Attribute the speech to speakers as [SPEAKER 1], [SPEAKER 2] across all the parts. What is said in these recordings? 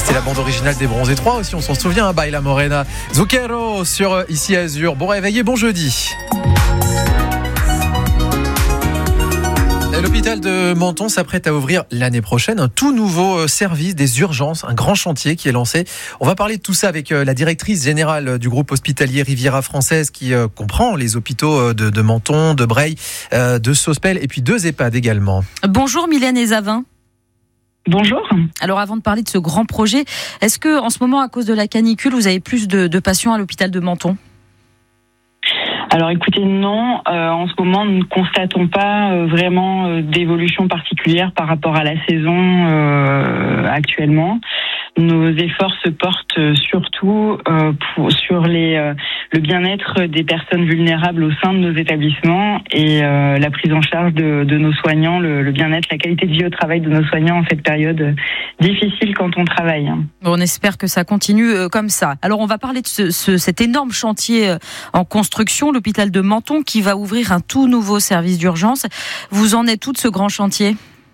[SPEAKER 1] C'était la bande originale des Bronzés 3 aussi, on s'en souvient, Baila Morena. Zucchero sur Ici Azur. Bon réveillé, bon jeudi. L'hôpital de Menton s'apprête à ouvrir l'année prochaine un tout nouveau service des urgences, un grand chantier qui est lancé. On va parler de tout ça avec la directrice générale du groupe hospitalier Riviera Française qui comprend les hôpitaux de Menton, de Breil, de Sospel et puis 2 EHPAD également.
[SPEAKER 2] Bonjour Mylène Ezavin.
[SPEAKER 3] Bonjour.
[SPEAKER 2] Alors avant de parler de ce grand projet, est-ce que en ce moment, à cause de la canicule, vous avez plus de patients à l'hôpital de Menton ?
[SPEAKER 3] Alors écoutez, non, en ce moment nous ne constatons pas vraiment d'évolution particulière par rapport à la saison actuellement. Nos efforts se portent surtout sur le bien-être des personnes vulnérables au sein de nos établissements et la prise en charge de nos soignants, le bien-être, la qualité de vie au travail de nos soignants en cette période difficile quand on travaille.
[SPEAKER 2] On espère que ça continue comme ça. Alors on va parler de cet énorme chantier en construction, l'hôpital de Menton, qui va ouvrir un tout nouveau service d'urgence. Vous en êtes où de ce grand chantier ?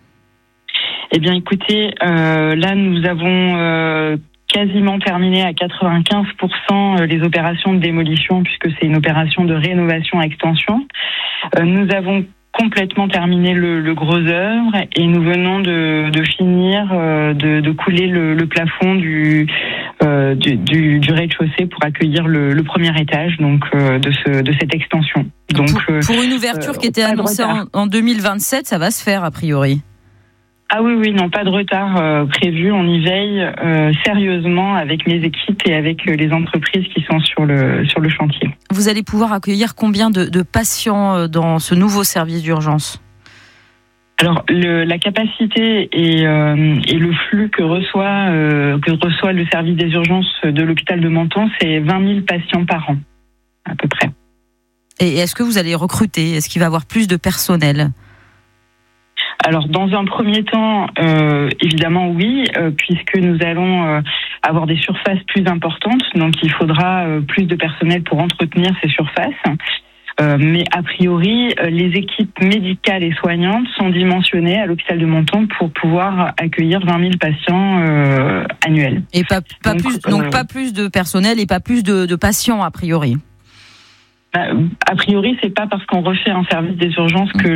[SPEAKER 3] Eh bien, écoutez, là, nous avons quasiment terminé à 95% les opérations de démolition, puisque c'est une opération de rénovation-extension. Nous avons complètement terminé le gros œuvre et nous venons de finir de couler le plafond du rez-de-chaussée pour accueillir le premier étage donc de cette extension. Donc
[SPEAKER 2] pour une ouverture qui était annoncée en 2027, ça va se faire a priori.
[SPEAKER 3] Ah oui, non, pas de retard prévu. On y veille sérieusement avec mes équipes et avec les entreprises qui sont sur le chantier.
[SPEAKER 2] Vous allez pouvoir accueillir combien de patients dans ce nouveau service d'urgence ?
[SPEAKER 3] Alors, la capacité et le flux que reçoit le service des urgences de l'hôpital de Menton, c'est 20 000 patients par an, à peu près.
[SPEAKER 2] Et est-ce que vous allez recruter ? Est-ce qu'il va y avoir plus de personnel ?
[SPEAKER 3] Alors, dans un premier temps, évidemment oui, puisque nous allons avoir des surfaces plus importantes, donc il faudra plus de personnel pour entretenir ces surfaces. Mais a priori, les équipes médicales et soignantes sont dimensionnées à l'hôpital de Menton pour pouvoir accueillir 20 000 patients annuels.
[SPEAKER 2] Et pas plus de personnel et pas plus de patients a priori.
[SPEAKER 3] A priori, c'est pas parce qu'on refait un service des urgences que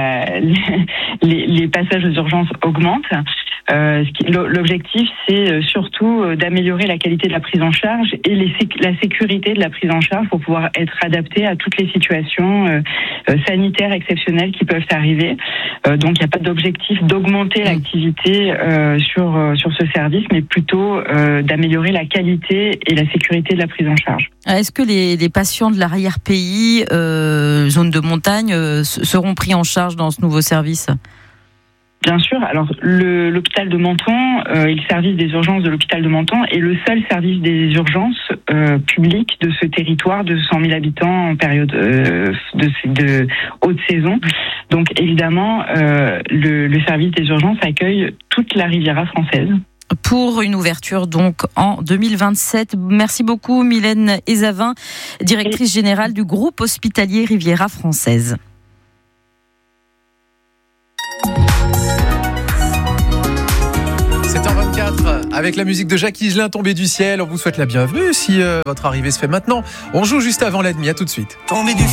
[SPEAKER 3] les passages aux urgences augmentent. L'objectif, c'est surtout d'améliorer la qualité de la prise en charge et la sécurité de la prise en charge pour pouvoir être adapté à toutes les situations sanitaires exceptionnelles qui peuvent arriver. Donc, il n'y a pas d'objectif d'augmenter l'activité sur ce service, mais plutôt d'améliorer la qualité et la sécurité de la prise en charge.
[SPEAKER 2] Est-ce que les patients de l'arrière-pays, zone de montagne, seront pris en charge dans ce nouveau service ?
[SPEAKER 3] Bien sûr. Alors, l'hôpital de Menton et le service des urgences de l'hôpital de Menton est le seul service des urgences publiques de ce territoire de 100 000 habitants en période de haute saison. Donc, évidemment, le service des urgences accueille toute la Riviera française.
[SPEAKER 2] Pour une ouverture donc en 2027. Merci beaucoup Mylène Ezavin, directrice générale du groupe hospitalier Riviera Française.
[SPEAKER 1] Avec la musique de Jacques Higelin tombée du ciel, on vous souhaite la bienvenue si votre arrivée se fait maintenant. On joue juste avant la demi, à tout de suite.